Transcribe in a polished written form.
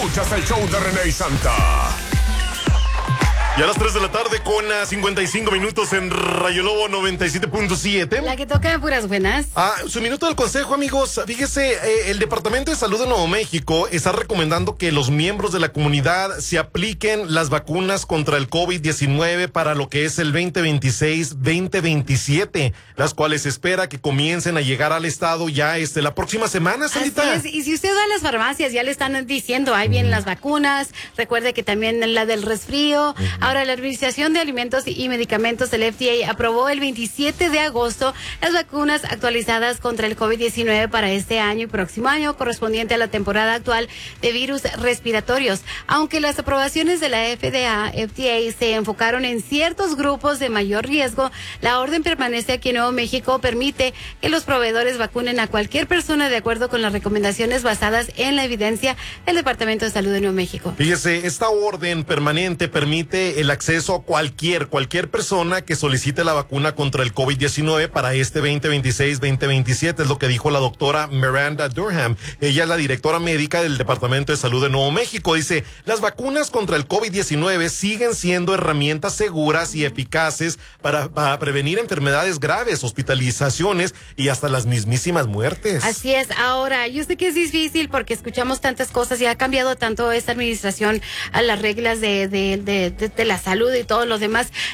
Escuchas el show de René y Santa. Y a las 3 de la tarde con 55 minutos en Rayo Lobo 97.7. La que toca puras buenas. Su minuto del consejo, amigos. Fíjese, el Departamento de Salud de Nuevo México está recomendando que los miembros de la comunidad se apliquen las vacunas contra el COVID-19 para lo que es el 2026-2027, las cuales se espera que comiencen a llegar al estado ya la próxima semana, Sandita. Así es. Y si usted va a las farmacias, ya le están diciendo, ahí vienen las vacunas. Recuerde que también la del resfrío. Ahora, la Administración de Alimentos y Medicamentos del FDA aprobó el 27 de agosto las vacunas actualizadas contra el COVID-19 para este año y próximo año, correspondiente a la temporada actual de virus respiratorios. Aunque las aprobaciones de la FDA se enfocaron en ciertos grupos de mayor riesgo, la orden permanece aquí en Nuevo México, permite que los proveedores vacunen a cualquier persona de acuerdo con las recomendaciones basadas en la evidencia del Departamento de Salud de Nuevo México. Fíjese, esta orden permanente permite el acceso a cualquier persona que solicite la vacuna contra el COVID-19 para este 2026-2027, es lo que dijo la doctora Miranda Durham. Ella es la directora médica del Departamento de Salud de Nuevo México. Dice, las vacunas contra el COVID-19 siguen siendo herramientas seguras y eficaces para prevenir enfermedades graves, hospitalizaciones y hasta las mismísimas muertes. Así es. Ahora, yo sé que es difícil porque escuchamos tantas cosas y ha cambiado tanto esta administración a las reglas de la salud y todo lo demás.